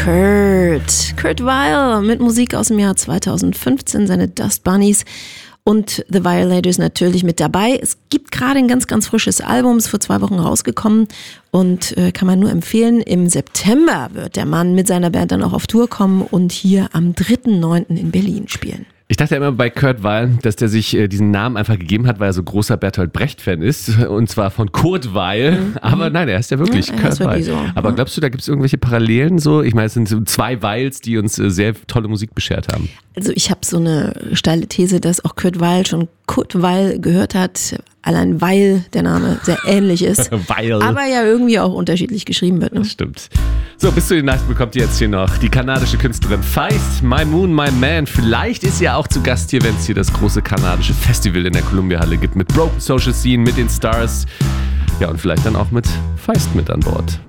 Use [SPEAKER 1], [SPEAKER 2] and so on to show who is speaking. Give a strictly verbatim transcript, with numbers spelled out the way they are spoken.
[SPEAKER 1] Kurt. Kurt Vile mit Musik aus dem Jahr zweitausendfünfzehn, seine Dust Bunnies. Und The Violators natürlich mit dabei. Es gibt gerade ein ganz, ganz frisches Album, ist vor zwei Wochen rausgekommen und äh, kann man nur empfehlen. Im September wird der Mann mit seiner Band dann auch auf Tour kommen und hier am dritten neunten in Berlin spielen.
[SPEAKER 2] Ich dachte immer bei Kurt Weill, dass der sich äh, diesen Namen einfach gegeben hat, weil er so großer Bertolt Brecht-Fan ist. Und zwar von Kurt Weill. Mhm. Aber nein, er ist ja wirklich ja, Kurt Weill. So. Aber glaubst du, da gibt es irgendwelche Parallelen so? Ich meine, es sind so zwei Weils, die uns äh, sehr tolle Musik beschert haben.
[SPEAKER 1] Also ich habe so eine steile These, dass auch Kurt Weill schon Kurt Weill gehört hat. Allein weil der Name sehr ähnlich ist. Weil. Aber ja irgendwie auch unterschiedlich geschrieben wird. Ne?
[SPEAKER 2] Das stimmt. So, bis zu den Nachrichten bekommt ihr jetzt hier noch die kanadische Künstlerin Feist, My Moon, My Man. Vielleicht ist sie ja auch zu Gast hier, wenn es hier das große kanadische Festival in der Columbia-Halle gibt. Mit Broken Social Scene, mit den Stars. Ja, und vielleicht dann auch mit Feist mit an Bord.